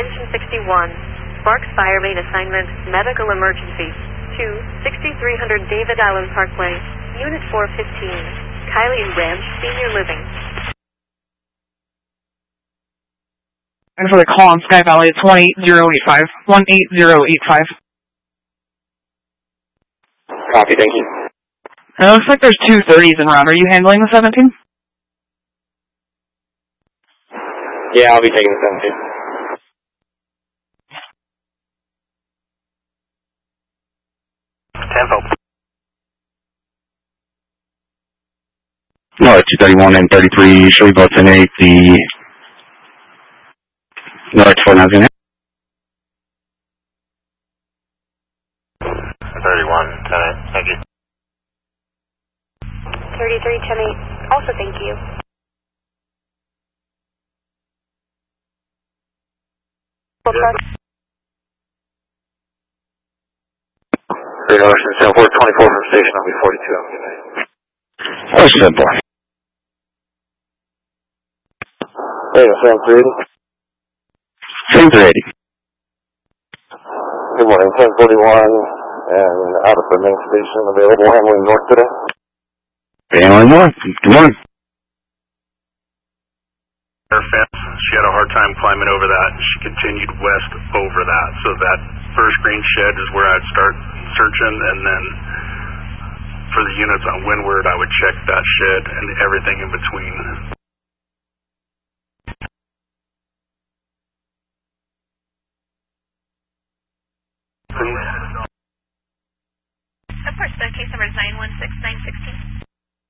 Engine 61. Sparks Fire Main Assignment, Medical Emergency. to 6300 David Island Parkway, Unit 415, Kylie Ranch, Senior Living. And for the call on Sky Valley, it's 18085. 18085. Copy, thank you. And it looks like there's two 30s en route. Are you handling the 17? Yeah, I'll be taking the 17. North 231 and 33, show you both in 8, the North 49. 31, 10, thank you. 33, 10, also thank you. Great Ocean, 7424 from station, I'll be 42. Oh, simple. Hey, Sam 380. Same 380. Good morning, 1041 and out of the main station, available handling north today. Handling north. Good morning. Her fence, she had a hard time climbing over that, and she continued west over that. So that first green shed is where I'd start searching, and then for the units on windward, I would check that shed and everything in between.